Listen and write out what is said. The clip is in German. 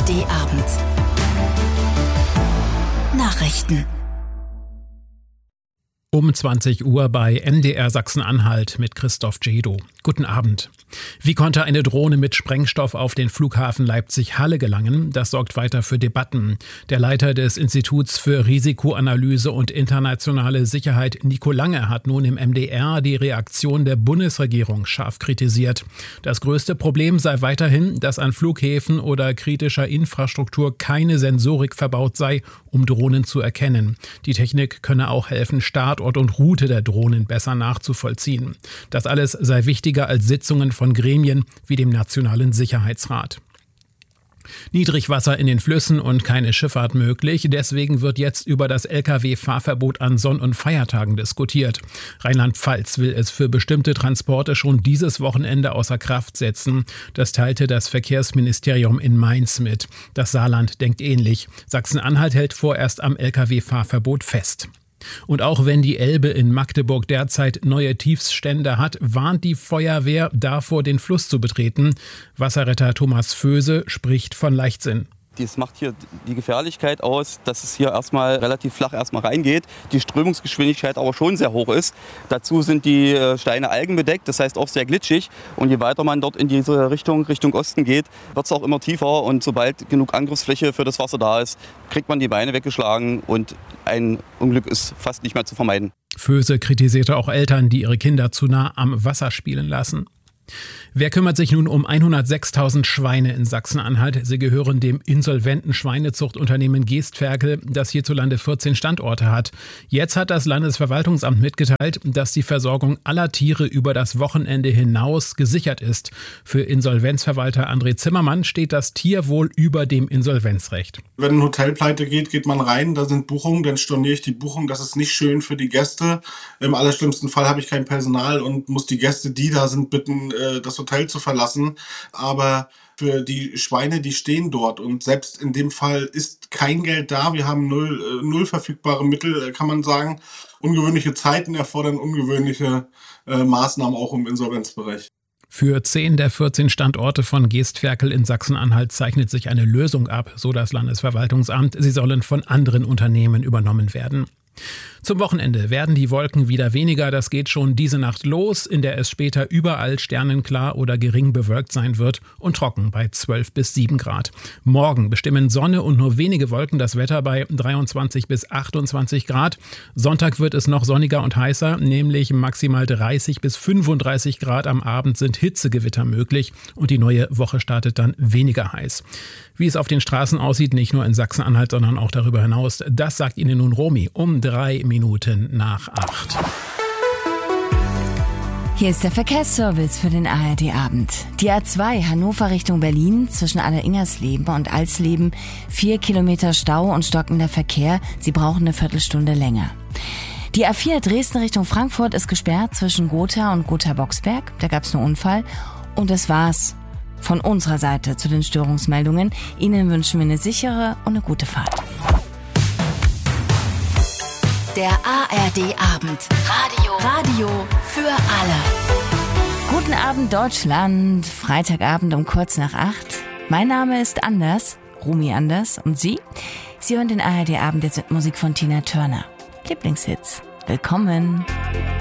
ARD-Abend. Nachrichten. Um 20 Uhr bei MDR Sachsen-Anhalt mit Christoph Jedo. Guten Abend. Wie konnte eine Drohne mit Sprengstoff auf den Flughafen Leipzig-Halle gelangen? Das sorgt weiter für Debatten. Der Leiter des Instituts für Risikoanalyse und internationale Sicherheit, Nico Lange, hat nun im MDR die Reaktion der Bundesregierung scharf kritisiert. Das größte Problem sei weiterhin, dass an Flughäfen oder kritischer Infrastruktur keine Sensorik verbaut sei, um Drohnen zu erkennen. Die Technik könne auch helfen, Startort und Route der Drohnen besser nachzuvollziehen. Das alles sei wichtiger als Sitzungen von Gremien wie dem Nationalen Sicherheitsrat. Niedrigwasser in den Flüssen und keine Schifffahrt möglich. Deswegen wird jetzt über das Lkw-Fahrverbot an Sonn- und Feiertagen diskutiert. Rheinland-Pfalz will es für bestimmte Transporte schon dieses Wochenende außer Kraft setzen. Das teilte das Verkehrsministerium in Mainz mit. Das Saarland denkt ähnlich. Sachsen-Anhalt hält vorerst am Lkw-Fahrverbot fest. Und auch wenn die Elbe in Magdeburg derzeit neue Tiefststände hat, warnt die Feuerwehr davor, den Fluss zu betreten. Wasserretter Thomas Vöse spricht von Leichtsinn. Das macht hier die Gefährlichkeit aus, dass es hier erstmal relativ flach reingeht, die Strömungsgeschwindigkeit aber schon sehr hoch ist. Dazu sind die Steine algenbedeckt, das heißt auch sehr glitschig. Und je weiter man dort in diese Richtung Osten geht, wird es auch immer tiefer. Und sobald genug Angriffsfläche für das Wasser da ist, kriegt man die Beine weggeschlagen und ein Unglück ist fast nicht mehr zu vermeiden. Vöse kritisierte auch Eltern, die ihre Kinder zu nah am Wasser spielen lassen. Wer kümmert sich nun um 106.000 Schweine in Sachsen-Anhalt? Sie gehören dem insolventen Schweinezuchtunternehmen Geestferkel, das hierzulande 14 Standorte hat. Jetzt hat das Landesverwaltungsamt mitgeteilt, dass die Versorgung aller Tiere über das Wochenende hinaus gesichert ist. Für Insolvenzverwalter André Zimmermann steht das Tierwohl über dem Insolvenzrecht. Wenn ein Hotel pleite geht man rein, da sind Buchungen, dann storniere ich die Buchung. Das ist nicht schön für die Gäste. Im allerschlimmsten Fall habe ich kein Personal und muss die Gäste, die da sind, bitten, das Hotel zu verlassen. Aber für die Schweine, die stehen dort und selbst in dem Fall ist kein Geld da. Wir haben null verfügbare Mittel, kann man sagen. Ungewöhnliche Zeiten erfordern ungewöhnliche Maßnahmen auch im Insolvenzbereich. Für 10 der 14 Standorte von Geestferkel in Sachsen-Anhalt zeichnet sich eine Lösung ab, so das Landesverwaltungsamt. Sie sollen von anderen Unternehmen übernommen werden. Zum Wochenende werden die Wolken wieder weniger. Das geht schon diese Nacht los, in der es später überall sternenklar oder gering bewölkt sein wird und trocken bei 12 bis 7 Grad. Morgen bestimmen Sonne und nur wenige Wolken das Wetter bei 23 bis 28 Grad. Sonntag wird es noch sonniger und heißer, nämlich maximal 30 bis 35 Grad. Am Abend sind Hitzegewitter möglich und die neue Woche startet dann weniger heiß. Wie es auf den Straßen aussieht, nicht nur in Sachsen-Anhalt, sondern auch darüber hinaus, das sagt Ihnen nun Romy um 3 Minuten nach 8. Hier ist der Verkehrsservice für den ARD-Abend. Die A2 Hannover Richtung Berlin zwischen Alleringersleben und Alsleben. 4 Kilometer Stau und stockender Verkehr. Sie brauchen eine Viertelstunde länger. Die A4 Dresden Richtung Frankfurt ist gesperrt zwischen Gotha und Gotha-Boxberg. Da gab es einen Unfall. Und das war's von unserer Seite zu den Störungsmeldungen. Ihnen wünschen wir eine sichere und eine gute Fahrt. Der ARD-Abend. Radio für alle. Guten Abend Deutschland. Freitagabend um kurz nach 8. Mein Name ist Anders, Romy Anders. Und Sie? Sie hören den ARD-Abend jetzt mit Musik von Tina Turner. Lieblingshits. Willkommen.